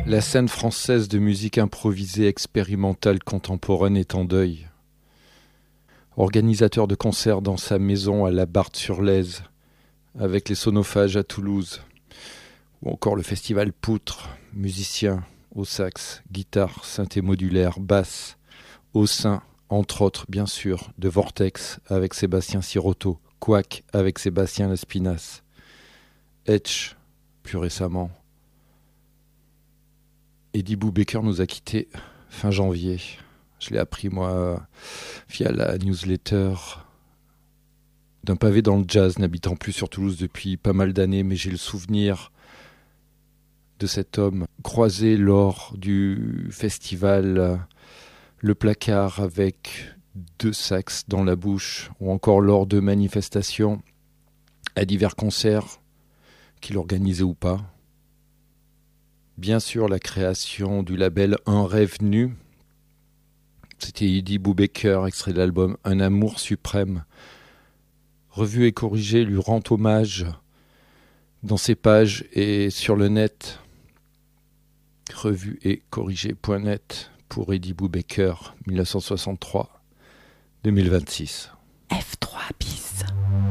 La scène française de musique improvisée expérimentale contemporaine est en deuil. Organisateur de concerts dans sa maison à la Barthe-sur-Lèze, avec les Sonophages à Toulouse, ou encore le festival Poutre, musicien au sax, guitare, synthé modulaire, basse, au sein, entre autres bien sûr, de Vortex avec Sébastien Sirotto, Quack avec Sébastien Lespinasse, Etch, plus récemment. Eddie Brubaker nous a quittés fin janvier. Je l'ai appris, moi, via la newsletter d'un pavé dans le jazz, n'habitant plus sur Toulouse depuis pas mal d'années, mais j'ai le souvenir de cet homme croisé lors du festival Le Placard avec 2 sax dans la bouche, ou encore lors de manifestations à divers concerts qu'il organisait ou pas. Bien sûr, la création du label Un Rêve Nu. C'était Eddie Brubaker, extrait de l'album Un Amour Suprême. Revu et corrigé lui rend hommage dans ses pages et sur le net. Revu et corrigé.net pour Eddie Brubaker, 1963-2026. F3